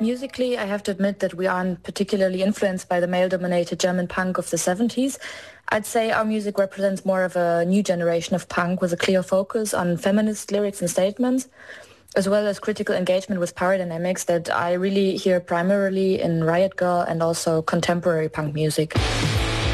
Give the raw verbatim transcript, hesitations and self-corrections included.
Musically, I have to admit that we aren't particularly influenced by the male-dominated German punk of the seventies. I'd say our music represents more of a new generation of punk with a clear focus on feminist lyrics and statements, as well as critical engagement with power dynamics that I really hear primarily in Riot Grrrl and also contemporary punk music.